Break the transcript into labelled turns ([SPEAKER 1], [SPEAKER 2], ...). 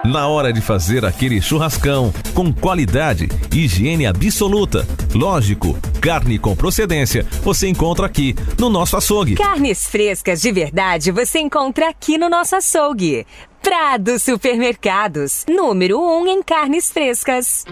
[SPEAKER 1] Na hora de fazer aquele churrascão, com qualidade, higiene absoluta, lógico, carne com procedência, você encontra aqui no nosso açougue.
[SPEAKER 2] Carnes frescas de verdade você encontra aqui no nosso açougue. Prado Supermercados, número 1 em carnes frescas.